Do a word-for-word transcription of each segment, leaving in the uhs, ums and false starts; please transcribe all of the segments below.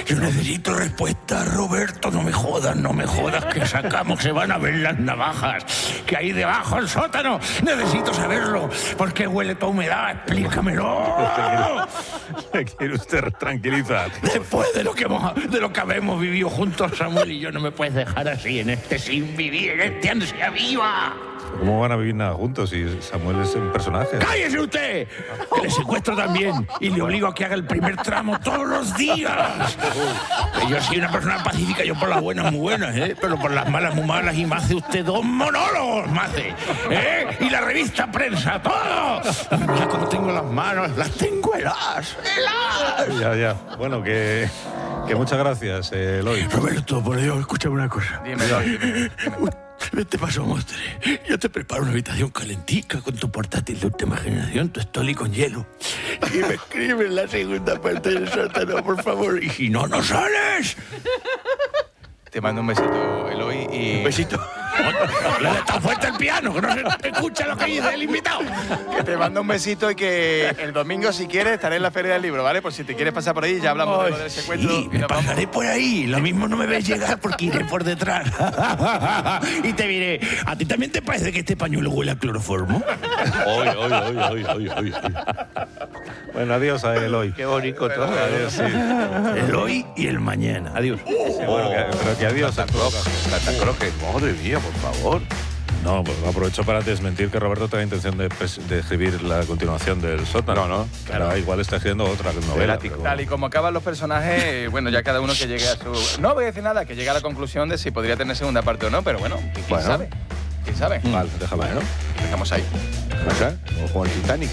Yo necesito respuesta, Roberto. No me jodas, no me jodas, que sacamos, se van a ver las navajas que hay debajo del sótano. Necesito saberlo. ¿Por qué huele toda humedad? Explícamelo. ¿Se quiere usted tranquilizar? Después de lo que hemos, de lo que habemos vivido juntos, Samuel y yo, no me puedes dejar así en este sin vivir, en este ansia viva. ¿Cómo van a vivir nada juntos si Samuel es un personaje? ¡Cállese usted! Que le secuestro también y le obligo a que haga el primer tramo todos los días. Que yo soy una persona pacífica, yo por las buenas muy buenas, ¿eh? Pero por las malas muy malas, y me hace usted dos monólogos, me hace, ¿eh? Y la revista Prensa, todo. Ya como tengo las manos, las tengo heladas, heladas. Ya, ya. Bueno, que, que muchas gracias, eh, Eloy. Roberto, por Dios, escúchame una cosa. Dime, dime, dime. Vete paso, mostre. Yo te preparo una habitación calentica con tu portátil de última generación, tu estoli con hielo. Y me escribes la segunda parte del sótano, por favor. Y si no, no sales. Te mando un besito, Eloy, y... Un besito. Le da tan fuerte el piano que no se escucha lo que dice el invitado. Que te mando un besito y que el domingo, si quieres, estaré en la Feria del Libro, ¿vale? Por si te quieres pasar por ahí, ya hablamos Ay, de lo del secuestro. Sí, y me nos vamos. pasaré por ahí. Lo mismo no me ves llegar porque iré por detrás. Y te diré, ¿a ti también te parece que este pañuelo huele a cloroformo? Hoy, hoy, hoy, hoy, hoy, hoy. Bueno, adiós a Eloy. Qué bonito todo. Adiós, sí. El hoy y el mañana. Adiós. Sí, bueno, que, pero que adiós. Santa Claus, Santa Claus, que madre mía, por favor. No, pues aprovecho para desmentir que Roberto tenga intención de, de escribir la continuación del sótano. No, no. Claro, igual está escribiendo otra novela. Pero- Tal y como acaban los personajes, bueno, ya cada uno que llegue a su... No voy a decir nada, que llegue a la conclusión de si podría tener segunda parte o no, pero bueno, ¿quién Bueno. sabe? ¿Quién sabe? Vale, déjalo. Bueno, Dejamos ahí. o sea, o con el Titanic.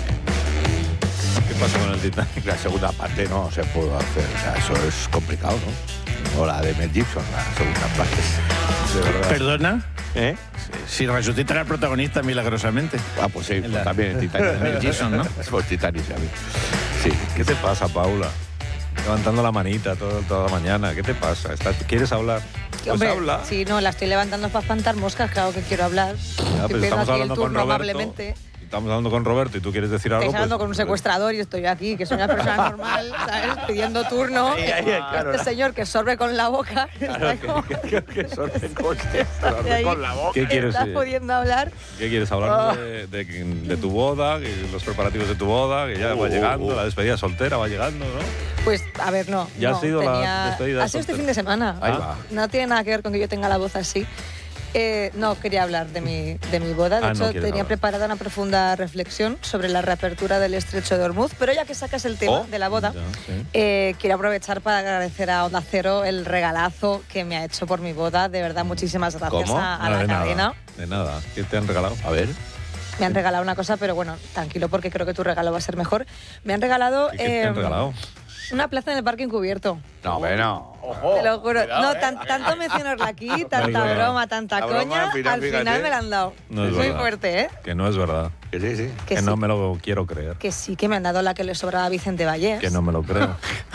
¿Qué pasa con el Titanic? La segunda parte no se puede hacer, o sea, eso es complicado, ¿no? O la de Mel Gibson, la segunda parte. De verdad. ¿Perdona? ¿Eh? Si resucitan al protagonista milagrosamente. Ah, pues sí, pues la- también el Titanic. Mel Gibson, ¿no? Pues Titanic, ya vi. Sí. ¿Qué te pasa, Paula? Levantando la manita todo, toda la mañana. ¿Qué te pasa? ¿Estás- ¿Quieres hablar? Pues Hombre, habla. sí, no, la estoy levantando para espantar moscas, claro que quiero hablar. Ya, Estoy pero pidiendo estamos aquí hablando el con turno Roberto. amablemente. Estamos hablando con Roberto y tú quieres decir algo. Estáis hablando pues, con un secuestrador y estoy aquí, que soy una persona normal, ¿sabes? Pidiendo turno. Ahí, ahí, claro. Este señor que sorbe con la boca. Está como- Que, que son de coche, de ahí, con la boca. ¿Qué quieres, Está eh? pudiendo hablar. ¿Qué quieres hablar de, de, de tu boda, que los preparativos de tu boda, que ya Uh, va uh, llegando, uh. la despedida soltera va llegando, ¿no? Pues, a ver, no. Ya ha no, sido la tenía- despedida Ha sido este soltera. fin de semana. Ahí va. No tiene nada que ver con que yo tenga la voz así. Eh, no, quería hablar de mi, de mi boda. De Ah, no hecho, quieres tenía hablar. preparada una profunda reflexión sobre la reapertura del estrecho de Hormuz, pero ya que sacas el tema Oh, de la boda, Ya, sí. eh, quiero aprovechar para agradecer a Onda Cero el regalazo que me ha hecho por mi boda. De verdad, muchísimas gracias ¿Cómo? a, a No, la de cadena. nada. De nada. ¿Qué te han regalado? A ver. Me han regalado una cosa, pero bueno, tranquilo porque creo que tu regalo va a ser mejor. Me han regalado, ¿Y qué te han eh, regalado? una plaza en el parque encubierto. No, bueno. Ojo, Te lo juro. cuidado, no, ¿eh? tan- tanto mencionarla aquí, tanta Venga. broma, tanta La broma, coña, al final, al final fíjate. me la han dado. No es Muy verdad. fuerte, ¿eh? Que no es verdad. Que sí, sí. Que, Que sí, no me lo quiero creer. que sí, que me han dado la que le sobraba a Vicente Vallés. Que no me lo creo.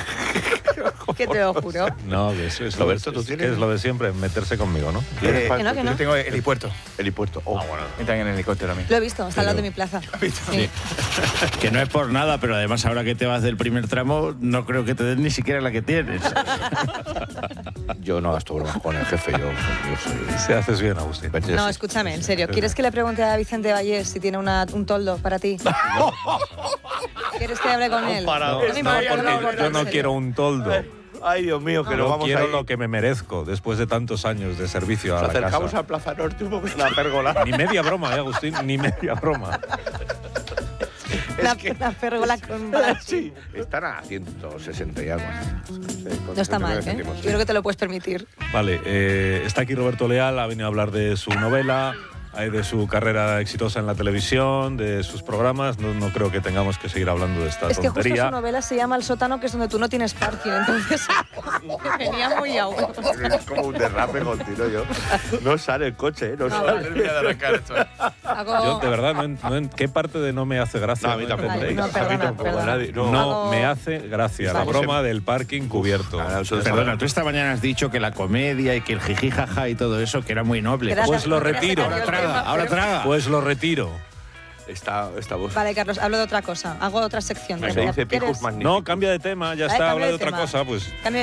Que te lo juro. No, que eso es lo, Roberto, ¿tú es, tienes? que es lo de siempre, meterse conmigo, ¿no? ¿Quieres Que no, que no. Yo tengo helipuerto. helipuerto? Oh, bueno. Entran en el helicóptero a mí. Lo he visto, está al lado de mi plaza. Sí. Que no es por nada, pero además ahora que te vas del primer tramo, no creo que te den ni siquiera la que tienes. Yo no gasto bromas con el jefe, yo, yo soy... Se haces bien, Agustín. No, escúchame, en serio. ¿Quieres que le pregunte a Vicente Vallés si tiene una, un toldo para ti? ¿Quieres que hable con él? para- No, me no, importa, porque me importa, yo en no serio. quiero un toldo. Ay, Dios mío, que Yo nos vamos quiero a ir. lo que me merezco después de tantos años de servicio a Nos la acercamos casa. a Plaza Norte un poco la pérgola. Ni media broma, ¿eh, Agustín? Ni media broma. Una, una pérgola con brazos. Sí, están a ciento sesenta y algo. No está mal, ¿eh? Yo creo que te lo puedes permitir. Vale, eh, está aquí Roberto Leal, ha venido a hablar de su novela, eh, de su carrera exitosa en la televisión, de sus programas. No, no creo que tengamos que seguir hablando de esta Es que justo tontería. su novela se llama El sótano, que es donde tú no tienes parking, entonces me venía muy a huevo. Es como un derrape continuo yo. No sale el coche, ¿eh? No, No, sale. vale. Termina de arrancar esto. Hago- Yo, de verdad, no, en- no en- ¿qué parte de no me hace gracia? No, a mí tampoco. Vale, entendéis? no, A mí perdona, tampoco, perdona. nadie- no. No Hago- me hace gracia la Vale. broma del parking cubierto. Ah, eso es- Perdona, tú esta mañana has dicho que la comedia y que el jiji jaja y todo eso, que era muy noble. Gracias, Pues lo gracias, retiro. Carlos. Ahora traga, ahora traga. Pues lo retiro. Esta, esta voz. Vale, Carlos, hablo de otra cosa. Hago otra sección. Se Venga, dice ¿quieres? picos magníficos. No, cambia de tema, ya Ay, está, cambio habla de de otra tema. cosa, pues. Cambio